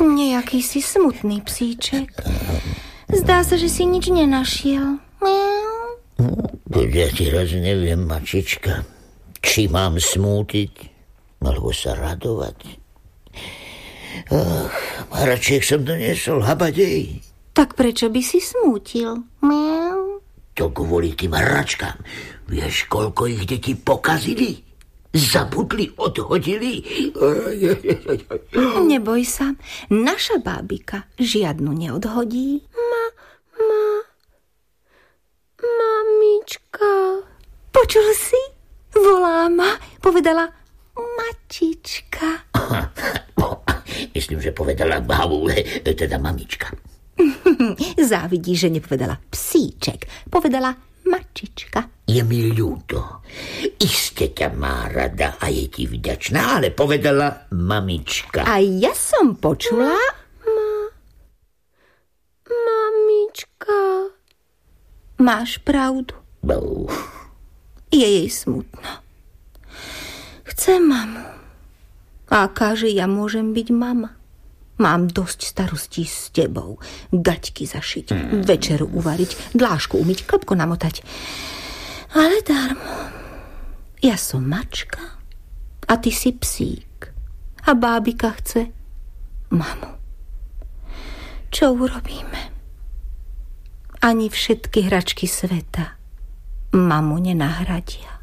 Nejaký si smutný psíček. Zdá sa, že si nič nenašiel. Ja ti raz neviem, mačička, či mám smútiť, alebo sa radovať. Radšej som doniesol habadej. Tak prečo by si smútil? To kvôli tým hračkám. Vieš, koľko ich deti pokazili? Zabudli, odhodili. Neboj sa, naša bábika žiadnu neodhodí. Mamička. Počul si? Volá ma, povedala mačička. Myslím, že povedala babu, teda mamička. Závidí, že nepovedala psíček, povedala mačička. Je mi ľúto. Iste ťa má rada a je ti vďačná, ale povedala mamička. A ja som počula... Mamička. Máš pravdu. Je jej smutno. Chce mamu. A akáže ja môžem byť mama? Mám dosť starostí s tebou. Gaťky zašiť, večeru uvariť, dlášku umyť, klopko namotať. Ale darmo. Ja som mačka a ty si psík. A bábika chce mamu. Čo urobíme? Ani všetky hračky sveta mamu nenahradia.